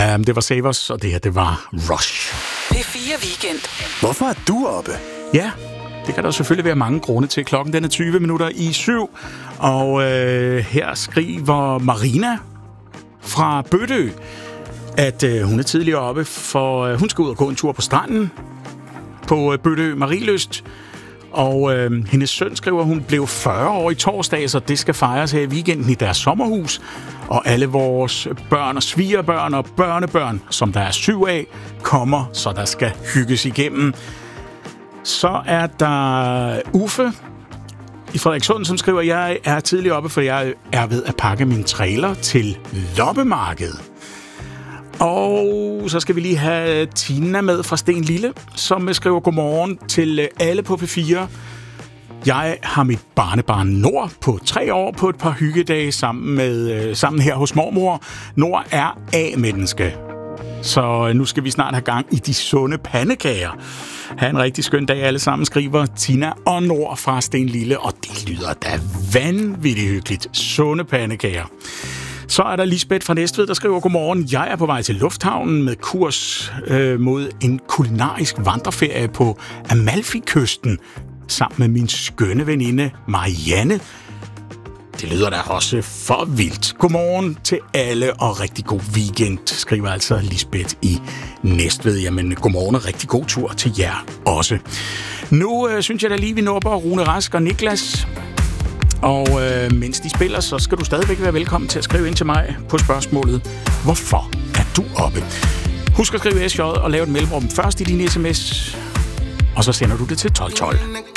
Det var Savers, og det her, det var Rush. P4 Weekend. Hvorfor er du oppe? Ja, det kan der selvfølgelig være mange grunde til. Klokken den er 7:20, og her skriver Marina fra Bøtø, at hun er tidligere oppe, for hun skal ud og gå en tur på stranden på Bøtø Marielyst. Og hendes søn skriver, at hun blev 40 år i torsdag, så det skal fejres her i weekenden i deres sommerhus. Og alle vores børn og svigerbørn og børnebørn, som der er 7 af, kommer, så der skal hygges igennem. Så er der Uffe i Frederikssund, som skriver, at jeg er tidligere oppe, for jeg er ved at pakke min trailer til loppemarkedet. Og så skal vi lige have Tina med fra Sten Lille, som skriver godmorgen til alle på P4. Jeg har mit barnebarn Nord på 3 år på et par hyggedage sammen her hos mormor. Nord er A-menneske. Så nu skal vi snart have gang i de sunde pandekager. Ha' en rigtig skøn dag alle sammen, skriver Tina og Nord fra Sten Lille. Og det lyder da vanvittigt hyggeligt. Sunde pandekager. Så er der Lisbeth fra Næstved, der skriver, godmorgen. Jeg er på vej til lufthavnen med kurs mod en kulinarisk vandreferie på Amalfi-kysten sammen med min skønne veninde Marianne. Det lyder da også for vildt. Godmorgen til alle og rigtig god weekend, skriver altså Lisbeth i Næstved. Jamen, godmorgen og rigtig god tur til jer også. Nu synes jeg da lige, vi når på Rune Rask og Niklas. Og mens de spiller, så skal du stadigvæk være velkommen til at skrive ind til mig på spørgsmålet, hvorfor er du oppe? Husk at skrive SJ og lave et mellemrum først i din sms, og så sender du det til 1212.